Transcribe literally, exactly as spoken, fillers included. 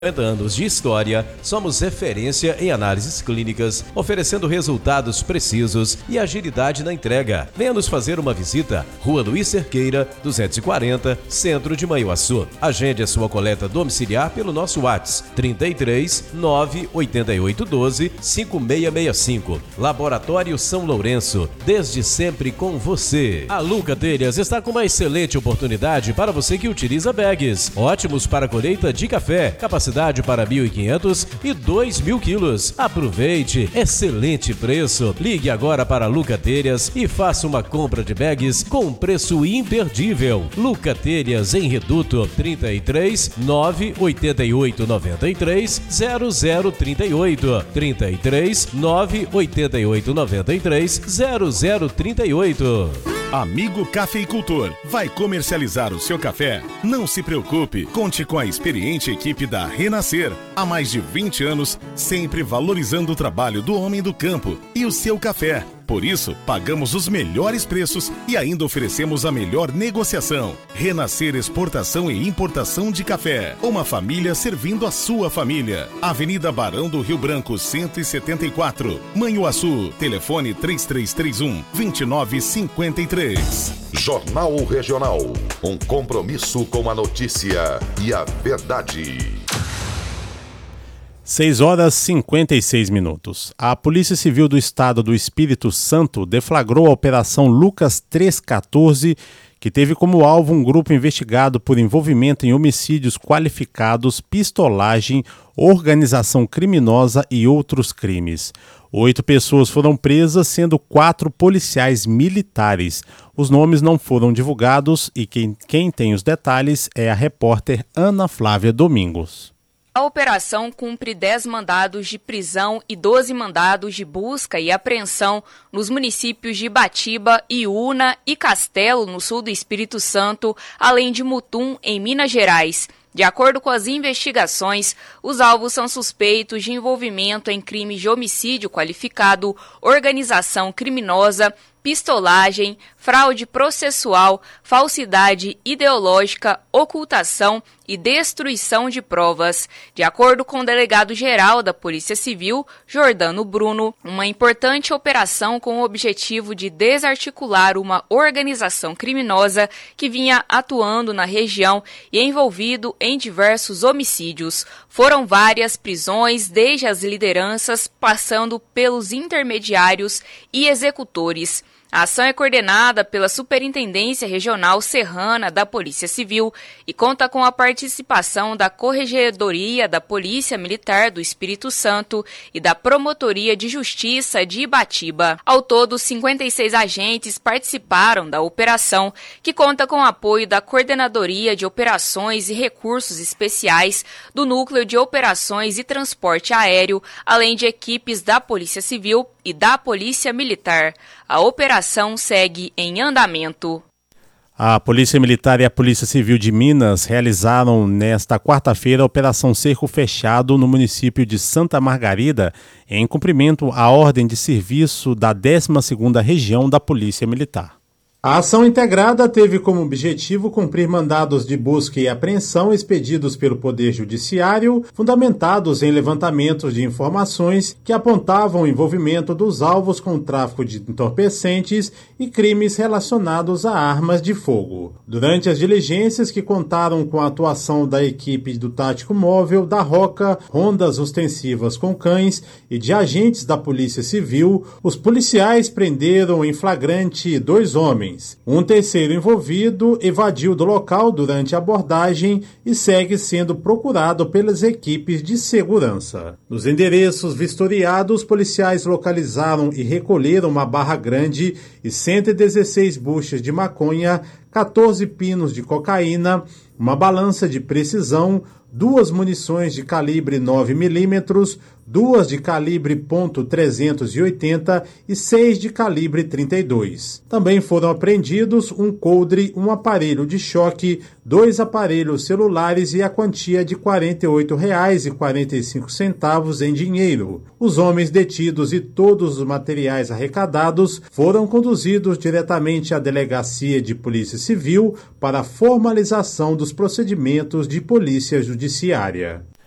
cinquenta anos de história, somos referência em análises clínicas, oferecendo resultados precisos e agilidade na entrega. Venha nos fazer uma visita, Rua Luiz Cerqueira, duzentos e quarenta, Centro de Manhuaçu. Agende a sua coleta domiciliar pelo nosso WhatsApp, trinta e três, nove oito oito um dois, cinco seis seis cinco. Laboratório São Lourenço, desde sempre com você. A Luca Telhas está com uma excelente oportunidade para você que utiliza bags, ótimos para colheita de café, capacidade para mil e quinhentos e dois mil quilos. Aproveite, excelente preço. Ligue agora para Luca Telhas e faça uma compra de bags com um preço imperdível. Luca Telhas em Reduto, trinta e três, nove oito oito nove três, zero zero três oito, trinta e três, nove oito oito nove três, zero zero três oito. Amigo Cafeicultor, vai comercializar o seu café? Não se preocupe, conte com a experiente equipe da Renascer. Há mais de vinte anos, sempre valorizando o trabalho do homem do campo e o seu café. Por isso, pagamos os melhores preços e ainda oferecemos a melhor negociação. Renascer Exportação e Importação de Café. Uma família servindo a sua família. Avenida Barão do Rio Branco, cento e setenta e quatro. Manhuaçu. Telefone três três três um, dois nove cinco três. Jornal Regional. Um compromisso com a notícia e a verdade. seis horas e cinquenta e seis minutos. A Polícia Civil do Estado do Espírito Santo deflagrou a Operação Lucas trezentos e quatorze, que teve como alvo um grupo investigado por envolvimento em homicídios qualificados, pistolagem, organização criminosa e outros crimes. Oito pessoas foram presas, sendo quatro policiais militares. Os nomes não foram divulgados e quem, quem tem os detalhes é a repórter Ana Flávia Domingos. A operação cumpre dez mandados de prisão e doze mandados de busca e apreensão nos municípios de Ibatiba, Iúna e Castelo, no sul do Espírito Santo, além de Mutum, em Minas Gerais. De acordo com as investigações, os alvos são suspeitos de envolvimento em crimes de homicídio qualificado, organização criminosa, pistolagem, fraude processual, falsidade ideológica, ocultação e destruição de provas. De acordo com o delegado-geral da Polícia Civil, Jordano Bruno, uma importante operação com o objetivo de desarticular uma organização criminosa que vinha atuando na região e envolvido em diversos homicídios. Foram várias prisões, desde as lideranças, passando pelos intermediários e executores. A ação é coordenada pela Superintendência Regional Serrana da Polícia Civil e conta com a participação da Corregedoria da Polícia Militar do Espírito Santo e da Promotoria de Justiça de Ibatiba. Ao todo, cinquenta e seis agentes participaram da operação, que conta com o apoio da Coordenadoria de Operações e Recursos Especiais, do Núcleo de Operações e Transporte Aéreo, além de equipes da Polícia Civil e da Polícia Militar. A operação segue em andamento. A Polícia Militar e a Polícia Civil de Minas realizaram nesta quarta-feira a Operação Cerco Fechado no município de Santa Margarida, em cumprimento à ordem de serviço da décima segunda Região da Polícia Militar. A ação integrada teve como objetivo cumprir mandados de busca e apreensão expedidos pelo Poder Judiciário, fundamentados em levantamentos de informações que apontavam o envolvimento dos alvos com o tráfico de entorpecentes e crimes relacionados a armas de fogo. Durante as diligências, que contaram com a atuação da equipe do Tático Móvel, da Roca, rondas ostensivas com cães e de agentes da Polícia Civil, os policiais prenderam em flagrante dois homens. Um terceiro envolvido evadiu do local durante a abordagem e segue sendo procurado pelas equipes de segurança. Nos endereços vistoriados, policiais localizaram e recolheram uma barra grande e cento e dezesseis buchas de maconha, quatorze pinos de cocaína, uma balança de precisão, duas munições de calibre nove milímetros, duas de calibre ponto trezentos e oitenta e seis de calibre trinta e dois. Também foram apreendidos um coldre, um aparelho de choque, dois aparelhos celulares e a quantia de quarenta e oito reais e quarenta e cinco centavos em dinheiro. Os homens detidos e todos os materiais arrecadados foram conduzidos diretamente à Delegacia de Polícia Civil para a formalização dos procedimentos de polícia judiciária.